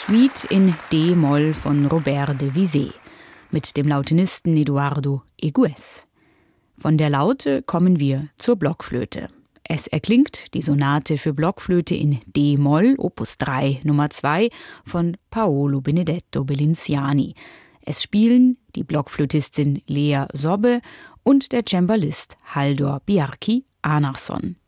Suite in D-Moll von Robert de Visé mit dem Lautenisten Eduardo Egues. Von der Laute kommen wir zur Blockflöte. Es erklingt die Sonate für Blockflöte in D-Moll, Opus 3, Nummer 2 von Paolo Benedetto Bellinciani. Es spielen die Blockflötistin Lea Sobbe und der Cembalist Halldor Bjarki Anarsson.